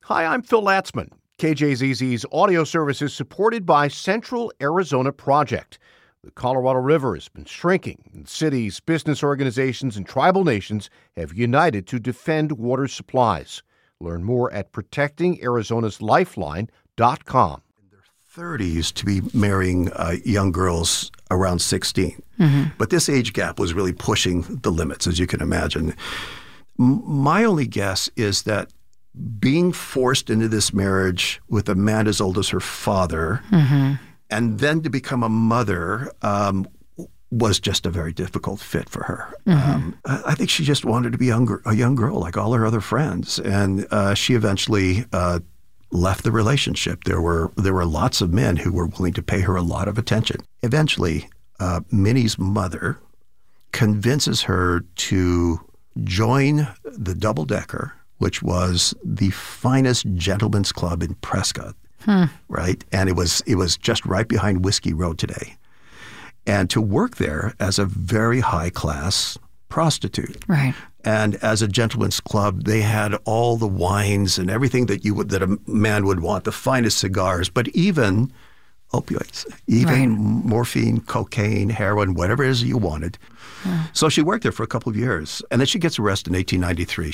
Hi, I'm Phil Latzman. KJZZ's audio service is supported by Central Arizona Project. The Colorado River has been shrinking, and cities, business organizations, and tribal nations have united to defend water supplies. Learn more at protectingarizonaslifeline.com. In their 30s to be marrying young girls around 16. But this age gap was really pushing the limits, as you can imagine. My only guess is that being forced into this marriage with a man as old as her father and then to become a mother was just a very difficult fit for her. I think she just wanted to be a young girl like all her other friends. And she eventually left the relationship. There were lots of men who were willing to pay her a lot of attention. Eventually, Minnie's mother convinces her to join the Double Decker, which was the finest gentleman's club in Prescott, right? And it was just right behind Whiskey Road today. And to work there as a very high-class prostitute. Right. And as a gentleman's club, they had all the wines and everything that a man would want, the finest cigars, but even opioids, even morphine, cocaine, heroin, whatever it is you wanted. So she worked there for a couple of years, and then she gets arrested in 1893.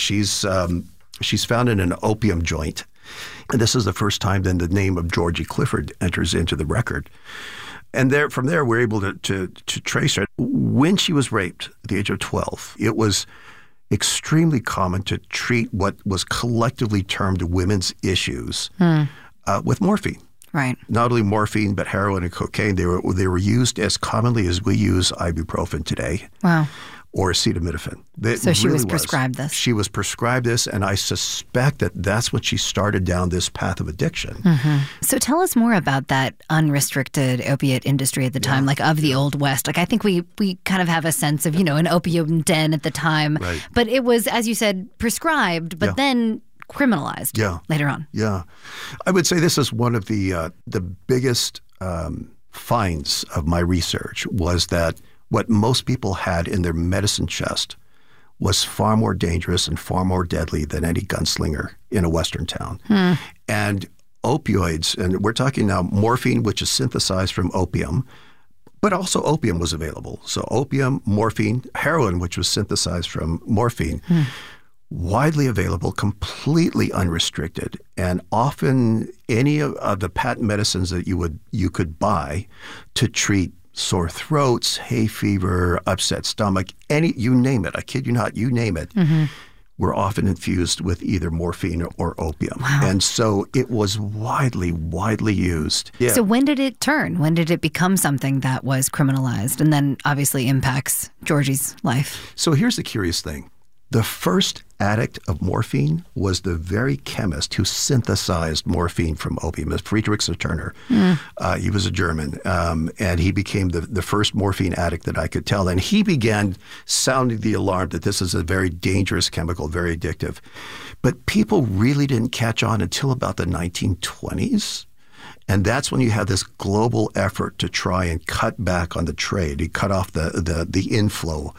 She's found in an opium joint, and this is the first time then the name of Georgie Clifford enters into the record. And from there, we're able to trace her. When she was raped at the age of 12, it was extremely common to treat what was collectively termed women's issues with morphine. Right. Not only morphine, but heroin and cocaine. They were used as commonly as we use ibuprofen today. Wow. Or acetaminophen. So she was prescribed this. She was prescribed this, and I suspect that that's when she started down this path of addiction. So tell us more about that unrestricted opiate industry at the time, like of the Old West. Like I think we kind of have a sense of, an opium den at the time. Right. But it was, as you said, prescribed, but then criminalized later on. Yeah. I would say this is one of the biggest finds of my research was that what most people had in their medicine chest was far more dangerous and far more deadly than any gunslinger in a Western town. And opioids, and we're talking now morphine, which is synthesized from opium, but also opium was available. So opium, morphine, heroin, which was synthesized from morphine, widely available, completely unrestricted, and often any of the patent medicines that you could buy to treat sore throats, hay fever, upset stomach, you name it. I kid you not, you name it. Were often infused with either morphine or opium. Wow. And so it was widely used. Yeah. So when did it turn? When did it become something that was criminalized and then obviously impacts Georgie's life? So here's the curious thing. The first addict of morphine was the very chemist who synthesized morphine from opium, Friedrich Saturner. He was a German, and he became the first morphine addict that I could tell. And he began sounding the alarm that this is a very dangerous chemical, very addictive. But people really didn't catch on until about the 1920s. And that's when you have this global effort to try and cut back on the trade, to cut off the inflow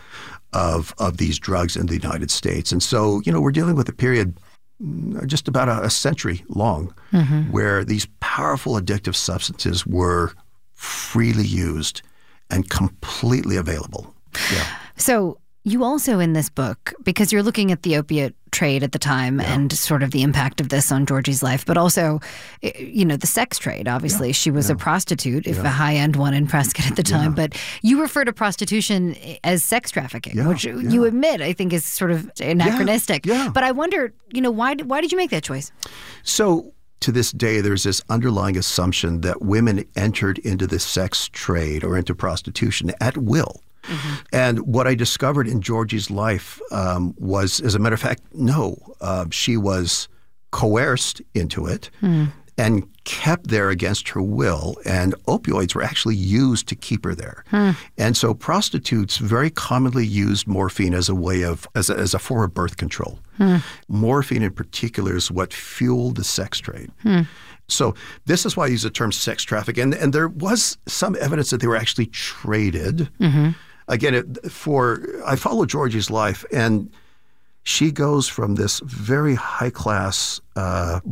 of these drugs in the United States. And so, we're dealing with a period just about a century long where these powerful addictive substances were freely used and completely available. Yeah. So you also in this book, because you're looking at the opiate trade at the time and sort of the impact of this on Georgie's life, but also, the sex trade, obviously. She was a prostitute, if a high-end one in Prescott at the time. But you refer to prostitution as sex trafficking, which you admit, I think, is sort of anachronistic. But I wonder, why did you make that choice? So to this day, there's this underlying assumption that women entered into the sex trade or into prostitution at will. And what I discovered in Georgie's life was, as a matter of fact, no. She was coerced into it and kept there against her will, and opioids were actually used to keep her there. And so prostitutes very commonly used morphine as a way of, as a form of birth control. Morphine in particular is what fueled the sex trade. So this is why I use the term sex trafficking. And there was some evidence that they were actually traded. Again, I follow Georgie's life, and she goes from this very high-class